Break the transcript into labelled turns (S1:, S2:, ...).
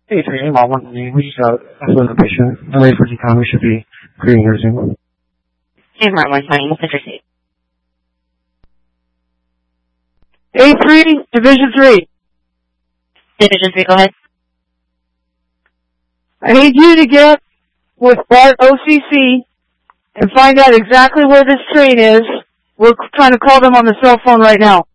S1: A3, Mall 1, we just got a patient. I'm ready for decon. We should be greeting her soon.
S2: And Mark 120, what's interstate?
S3: A3, Division 3.
S2: Division 3, go ahead.
S3: I need you to get with BART OCC and find out exactly where this train is. We're trying to call them on the cell phone right now.